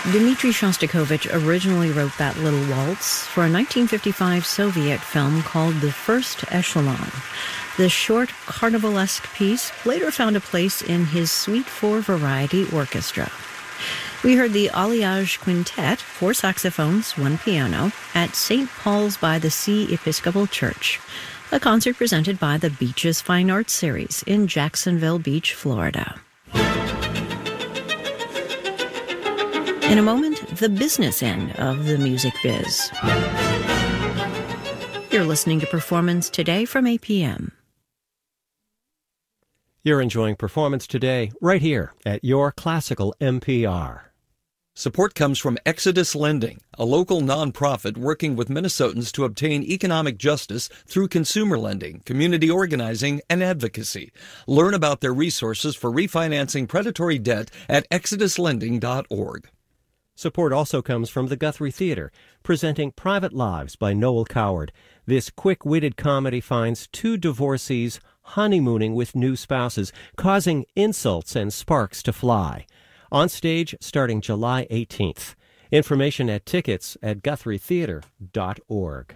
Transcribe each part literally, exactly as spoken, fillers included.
Dmitri Shostakovich originally wrote that little waltz for a nineteen fifty-five Soviet film called The First Echelon. The short carnivalesque piece later found a place in his Suite for Variety Orchestra. We heard the Alliage Quintet, four saxophones, one piano, at Saint Paul's by the Sea Episcopal Church, a concert presented by the Beaches Fine Arts Series in Jacksonville Beach, Florida. In a moment, the business end of the music biz. You're listening to Performance Today from A P M. You're enjoying Performance Today right here at your classical N P R. Support comes from Exodus Lending, a local nonprofit working with Minnesotans to obtain economic justice through consumer lending, community organizing, and advocacy. Learn about their resources for refinancing predatory debt at exodus lending dot org. Support also comes from the Guthrie Theater, presenting Private Lives by Noel Coward. This quick-witted comedy finds two divorcees honeymooning with new spouses, causing insults and sparks to fly. On stage starting July eighteenth. Information at tickets at guthrie theater dot org.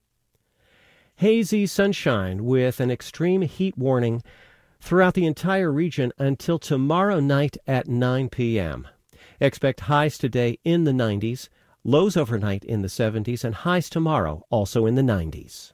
Hazy sunshine with an extreme heat warning throughout the entire region until tomorrow night at nine p.m. Expect highs today in the nineties, lows overnight in the seventies, and highs tomorrow also in the nineties.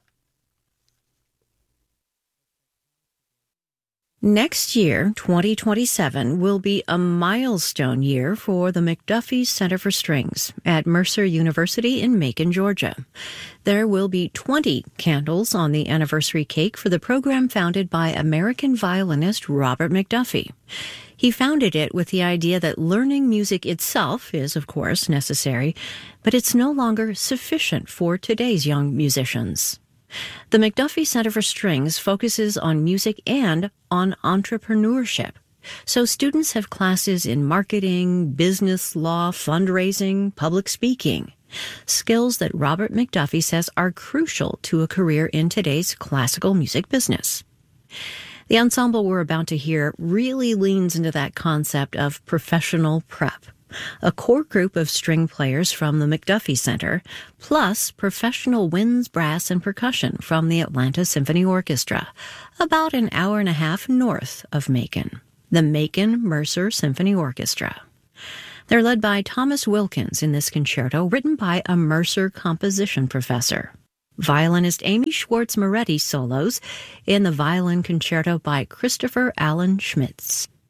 Next year, twenty twenty-seven, will be a milestone year for the McDuffie Center for Strings at Mercer University in Macon, Georgia. There will be twenty candles on the anniversary cake for the program founded by American violinist Robert McDuffie. He founded it with the idea that learning music itself is, of course, necessary, but it's no longer sufficient for today's young musicians. The McDuffie Center for Strings focuses on music and on entrepreneurship. So students have classes in marketing, business law, fundraising, public speaking, skills that Robert McDuffie says are crucial to a career in today's classical music business. The ensemble we're about to hear really leans into that concept of professional prep. A core group of string players from the McDuffie Center, plus professional winds, brass, and percussion from the Atlanta Symphony Orchestra, about an hour and a half north of Macon, the Macon Mercer Symphony Orchestra. They're led by Thomas Wilkins in this concerto written by a Mercer composition professor. Violinist Amy Schwartz Moretti solos in the violin concerto by Christopher Allen Schmitz.